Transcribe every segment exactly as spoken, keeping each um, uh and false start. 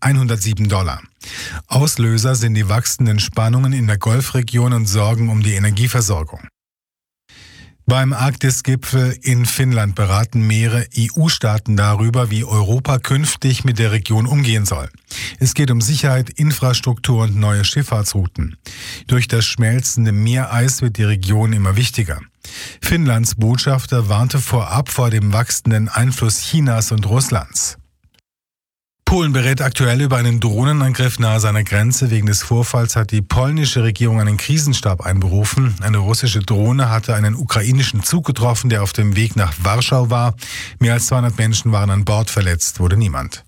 hundertsieben Dollar. Auslöser sind die wachsenden Spannungen in der Golfregion und Sorgen um die Energieversorgung. Beim Arktis-Gipfel in Finnland beraten mehrere E U-Staaten darüber, wie Europa künftig mit der Region umgehen soll. Es geht um Sicherheit, Infrastruktur und neue Schifffahrtsrouten. Durch das schmelzende Meereis wird die Region immer wichtiger. Finnlands Botschafter warnte vorab vor dem wachsenden Einfluss Chinas und Russlands. Polen berät aktuell über einen Drohnenangriff nahe seiner Grenze. Wegen des Vorfalls hat die polnische Regierung einen Krisenstab einberufen. Eine russische Drohne hatte einen ukrainischen Zug getroffen, der auf dem Weg nach Warschau war. Mehr als zweihundert Menschen waren an Bord, verletzt wurde niemand.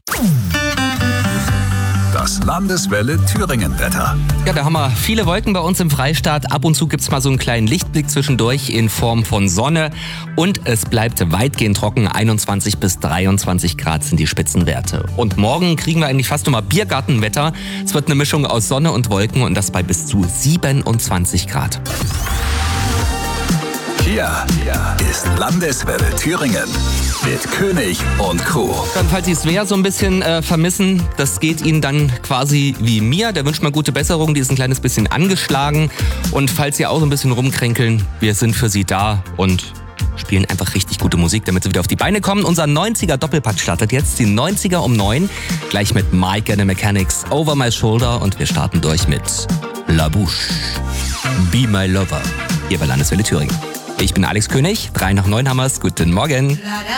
Das Landeswelle Thüringen-Wetter. Ja, da haben wir viele Wolken bei uns im Freistaat. Ab und zu gibt's mal so einen kleinen Lichtblick zwischendurch in Form von Sonne. Und es bleibt weitgehend trocken. einundzwanzig bis dreiundzwanzig Grad sind die Spitzenwerte. Und morgen kriegen wir eigentlich fast immer Biergartenwetter. Es wird eine Mischung aus Sonne und Wolken und das bei bis zu siebenundzwanzig Grad. Hier, hier ist Landeswelle Thüringen mit König und Crew. Dann, falls Sie Svea so ein bisschen äh, vermissen, das geht Ihnen dann quasi wie mir. Der wünscht mal gute Besserung, die ist ein kleines bisschen angeschlagen. Und falls Sie auch so ein bisschen rumkränkeln, wir sind für Sie da und spielen einfach richtig gute Musik, damit Sie wieder auf die Beine kommen. Unser neunziger Doppelpack startet jetzt, die neunziger um neun, gleich mit Mike and the Mechanics, Over My Shoulder und wir starten durch mit La Bouche, Be My Lover, hier bei Landeswelle Thüringen. Ich bin Alex König, drei nach neun haben wir's. Guten Morgen.